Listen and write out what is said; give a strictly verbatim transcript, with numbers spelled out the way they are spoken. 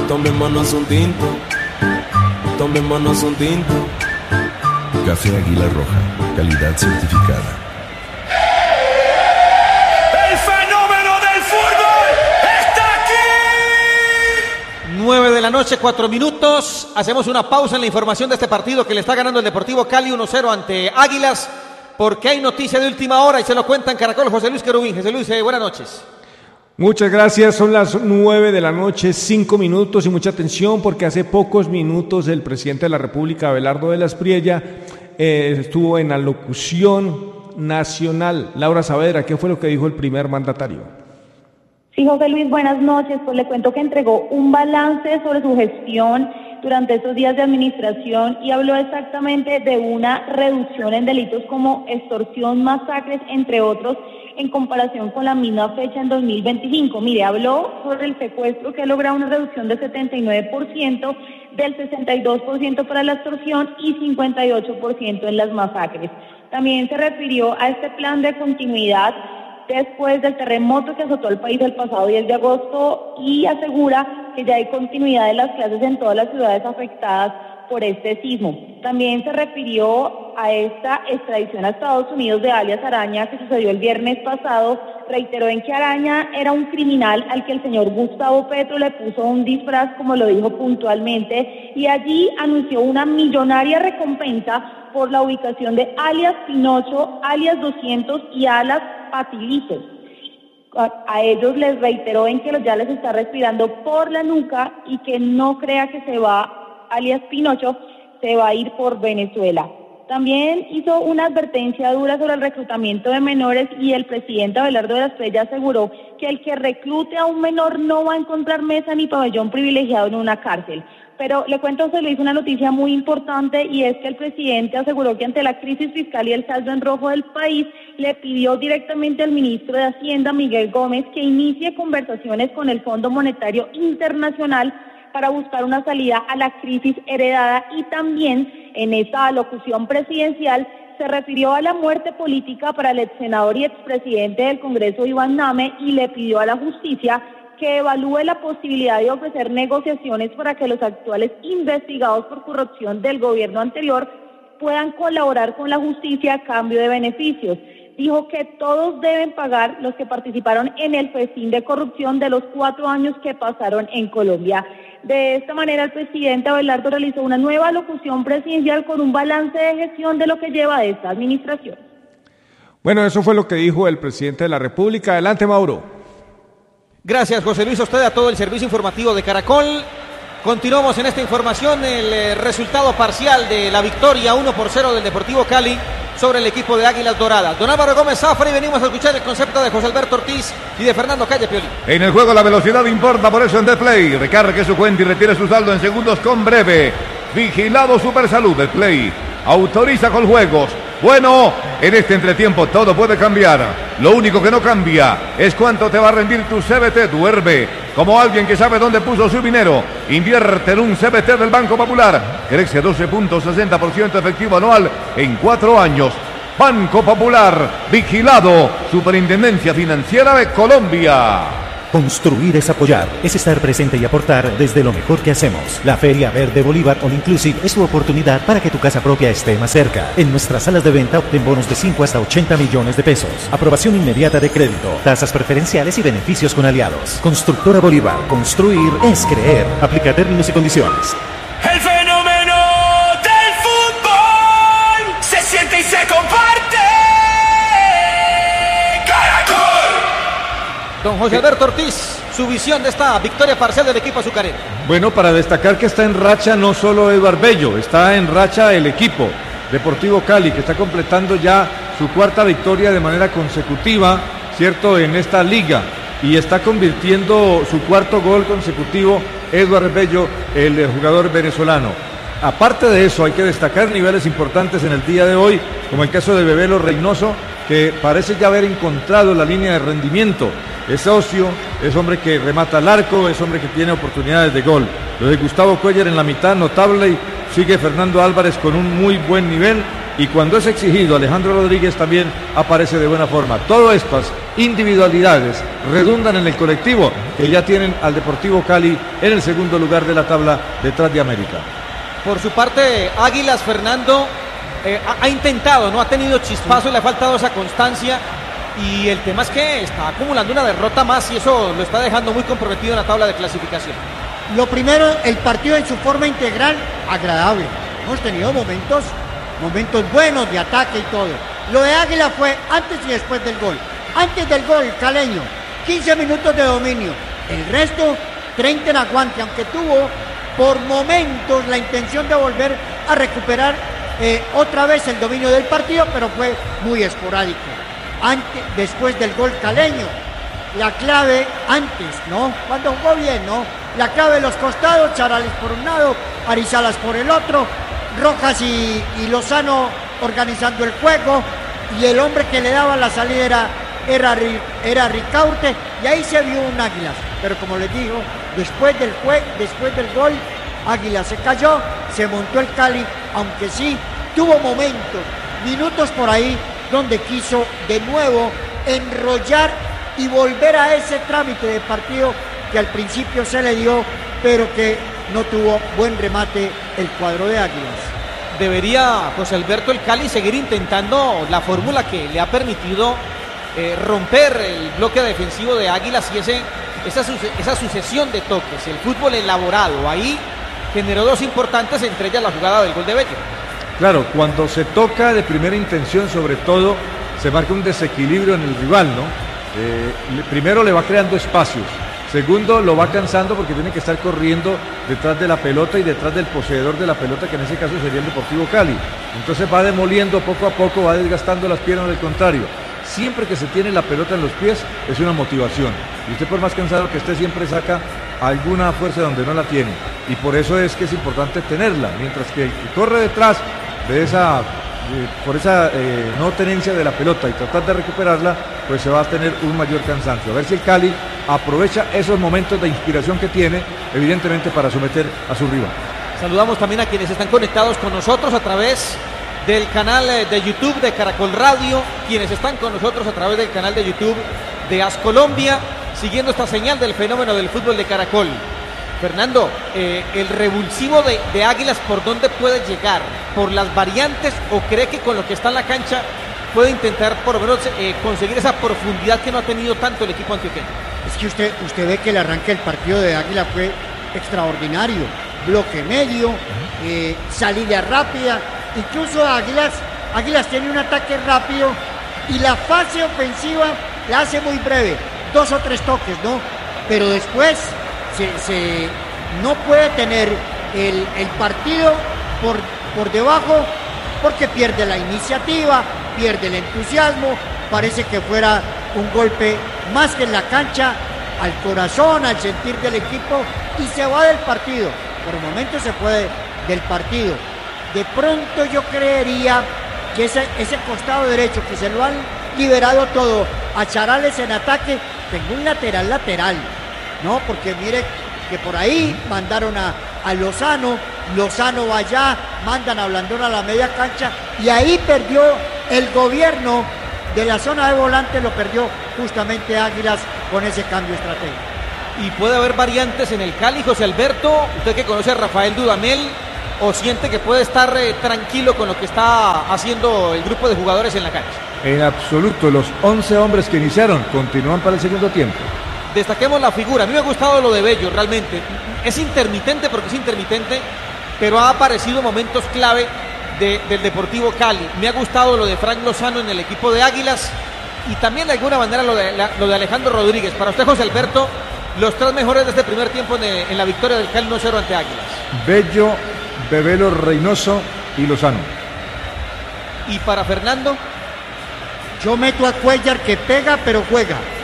Tomémonos un tinto, tomémonos un tinto. Café Águila Roja, calidad certificada. ¡El fenómeno del fútbol está aquí! nueve de la noche, cuatro minutos. Hacemos una pausa en la información de este partido que le está ganando el Deportivo Cali uno cero ante Águilas, porque hay noticia de última hora y se lo cuenta en Caracol José Luis Querubín. José Luis, eh, buenas noches. Muchas gracias, son las nueve de la noche, cinco minutos y mucha atención porque hace pocos minutos el presidente de la República, Abelardo de la Espriella, eh, estuvo en la locución nacional. Laura Saavedra, ¿qué fue lo que dijo el primer mandatario? Sí, José Luis, buenas noches. Pues le cuento que entregó un balance sobre su gestión durante estos días de administración y habló exactamente de una reducción en delitos como extorsión, masacres, entre otros, en comparación con la misma fecha en dos mil veinticinco. Mire, habló sobre el secuestro, que ha logrado una reducción del setenta y nueve por ciento, del sesenta y dos por ciento para la extorsión y cincuenta y ocho por ciento en las masacres. También se refirió a este plan de continuidad después del terremoto que azotó al país el pasado diez de agosto y asegura que ya hay continuidad de las clases en todas las ciudades afectadas por este sismo. También se refirió a esta extradición a Estados Unidos de alias Araña que sucedió el viernes pasado. Reiteró en que Araña era un criminal al que el señor Gustavo Petro le puso un disfraz, como lo dijo puntualmente, y allí anunció una millonaria recompensa por la ubicación de alias Pinocho, alias doscientos y alias Patilitos. A, a ellos les reiteró en que ya les está respirando por la nuca y que no crea que se va, alias Pinocho, se va a ir por Venezuela. También hizo una advertencia dura sobre el reclutamiento de menores y el presidente Abelardo de la Espriella aseguró que el que reclute a un menor no va a encontrar mesa ni pabellón privilegiado en una cárcel. Pero le cuento a José Luis una noticia muy importante y es que el presidente aseguró que ante la crisis fiscal y el saldo en rojo del país le pidió directamente al ministro de Hacienda, Miguel Gómez, que inicie conversaciones con el Fondo Monetario Internacional para buscar una salida a la crisis heredada y también en esta alocución presidencial se refirió a la muerte política para el ex senador y expresidente del Congreso Iván Name y le pidió a la justicia que evalúe la posibilidad de ofrecer negociaciones para que los actuales investigados por corrupción del gobierno anterior puedan colaborar con la justicia a cambio de beneficios. Dijo que todos deben pagar los que participaron en el festín de corrupción de los cuatro años que pasaron en Colombia. De esta manera, el presidente Abelardo realizó una nueva locución presidencial con un balance de gestión de lo que lleva de esta administración. Bueno, eso fue lo que dijo el presidente de la República. Adelante, Mauro. Gracias, José Luis, a usted, a todo el servicio informativo de Caracol. Continuamos en esta información, el eh, resultado parcial de la victoria uno por cero del Deportivo Cali sobre el equipo de Águilas Doradas. Don Álvaro Gómez Zafra y venimos a escuchar el concepto de José Alberto Ortiz y de Fernando Calle Pioli. En el juego la velocidad importa, por eso en Depay recargue su cuenta y retire su saldo en segundos con Breve. Vigilado Supersalud Depay. Autoriza con juegos. Bueno, en este entretiempo todo puede cambiar. Lo único que no cambia es cuánto te va a rendir tu C B T. Duerme como alguien que sabe dónde puso su dinero. Invierte en un C B T del Banco Popular. Crece doce punto sesenta por ciento efectivo anual en cuatro años. Banco Popular, vigilado. Superintendencia Financiera de Colombia. Construir es apoyar, es estar presente y aportar desde lo mejor que hacemos. La Feria Verde Bolívar All Inclusive es tu oportunidad para que tu casa propia esté más cerca. En nuestras salas de venta obtén bonos de cinco hasta ochenta millones de pesos. Aprobación inmediata de crédito, tasas preferenciales y beneficios con aliados. Constructora Bolívar, construir es creer. Aplica términos y condiciones. El fenómeno del fútbol se siente y se comparte. Don José Alberto Ortiz, su visión de esta victoria parcial del equipo azucarero. Bueno, para destacar que está en racha no solo Eduard Bello, está en racha el equipo Deportivo Cali, que está completando ya su cuarta victoria de manera consecutiva, ¿cierto?, en esta liga, y está convirtiendo su cuarto gol consecutivo Eduard Bello, el jugador venezolano. Aparte de eso, hay que destacar niveles importantes en el día de hoy, como el caso de Bebelo Reynoso, que parece ya haber encontrado la línea de rendimiento. Es socio, es hombre que remata al arco, es hombre que tiene oportunidades de gol. Lo de Gustavo Cuellar en la mitad, notable, sigue Fernando Álvarez con un muy buen nivel y cuando es exigido Alejandro Rodríguez también aparece de buena forma. Todas estas individualidades redundan en el colectivo que ya tienen al Deportivo Cali en el segundo lugar de la tabla detrás de América. Por su parte, Águilas, Fernando, eh, ha, ha intentado, no ha tenido chispazo, le ha faltado esa constancia. Y el tema es que está acumulando una derrota más y eso lo está dejando muy comprometido en la tabla de clasificación. Lo primero, el partido en su forma integral, agradable. Hemos tenido momentos, momentos buenos de ataque y todo. Lo de Águila fue antes y después del gol. Antes del gol, Caleño, quince minutos de dominio. El resto, treinta en aguante, aunque tuvo por momentos la intención de volver a recuperar eh, otra vez el dominio del partido, pero fue muy esporádico. Antes, después del gol Caleño, la clave antes, ¿no? Cuando jugó bien, ¿no? La clave de los costados, Charales por un lado, Arizalas por el otro, Rojas y, y Lozano organizando el juego, y el hombre que le daba la salida era, era, era Ricaurte, y ahí se vio un Águilas. Pero como les digo, después del, jue, después del gol, Águilas se cayó, se montó el Cali, aunque sí tuvo momentos, minutos por ahí, donde quiso de nuevo enrollar y volver a ese trámite de partido que al principio se le dio, pero que no tuvo buen remate el cuadro de Águilas. Debería José Alberto el Cali seguir intentando la fórmula que le ha permitido eh, romper el bloque defensivo de Águilas y ese, esa, esa sucesión de toques, el fútbol elaborado. Ahí generó dos importantes, entre ellas la jugada del gol de Bello. Claro, cuando se toca de primera intención, sobre todo, se marca un desequilibrio en el rival, ¿no? Eh, primero le va creando espacios, segundo lo va cansando porque tiene que estar corriendo detrás de la pelota y detrás del poseedor de la pelota, que en ese caso sería el Deportivo Cali. Entonces va demoliendo poco a poco, va desgastando las piernas del contrario. Siempre que se tiene la pelota en los pies es una motivación. Y usted, por más cansado que esté, siempre saca alguna fuerza donde no la tiene. Y por eso es que es importante tenerla, mientras que el que corre detrás de esa, eh, por esa eh, no tenencia de la pelota y tratar de recuperarla, pues se va a tener un mayor cansancio. A ver si el Cali aprovecha esos momentos de inspiración que tiene, evidentemente, para someter a su rival. Saludamos también a quienes están conectados con nosotros a través del canal de YouTube de Caracol Radio, quienes están con nosotros a través del canal de YouTube de AS Colombia, siguiendo esta señal del fenómeno del fútbol de Caracol. Fernando, eh, el revulsivo de, de Águilas, ¿por dónde puede llegar? ¿Por las variantes o cree que con lo que está en la cancha puede intentar por lo menos eh, conseguir esa profundidad que no ha tenido tanto el equipo antioqueño? Es que usted, usted ve que el arranque del partido de Águila fue extraordinario. Bloque medio, eh, salida rápida, incluso Águilas, Águilas tiene un ataque rápido y la fase ofensiva la hace muy breve, dos o tres toques, ¿no? Pero después Se, se, no puede tener el, el partido por, por debajo porque pierde la iniciativa, pierde el entusiasmo, parece que fuera un golpe más que en la cancha, al corazón, al sentir del equipo, y se va del partido. Por el momento se fue del partido. De pronto yo creería que ese, ese costado derecho, que se lo han liberado todo a Charales en ataque, tengo un lateral lateral. No, porque mire que por ahí mandaron a, a Lozano, Lozano va allá, mandan a Blandón a la media cancha y ahí perdió el gobierno de la zona de volante, lo perdió justamente Águilas con ese cambio estratégico. Y puede haber variantes en el Cali, José Alberto, usted que conoce a Rafael Dudamel, o siente que puede estar eh, tranquilo con lo que está haciendo el grupo de jugadores en la cancha. En absoluto, los once hombres que iniciaron continúan para el segundo tiempo. Destaquemos la figura. A mí me ha gustado lo de Bello, realmente. Es intermitente porque es intermitente, pero ha aparecido momentos clave de, del Deportivo Cali. Me ha gustado lo de Frank Lozano en el equipo de Águilas y también de alguna manera lo de, la, lo de Alejandro Rodríguez. Para usted, José Alberto, los tres mejores de este primer tiempo en, en la victoria del Cali uno cero ante Águilas. Bello, Bebelo, Reynoso y Lozano. Y para Fernando, yo meto a Cuellar, que pega pero juega.